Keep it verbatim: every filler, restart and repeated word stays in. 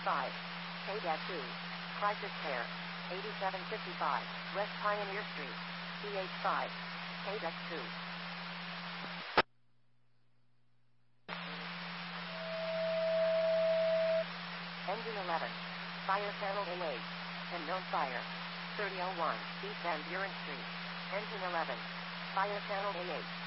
five. K two. Crisis Care. eighty-seven fifty-five. West Pioneer Street. C H five. K two. Engine eleven. Fire Channel A eight. Unknown fire. thirty oh one. East Van Buren Street. Engine eleven. Fire Channel A eight.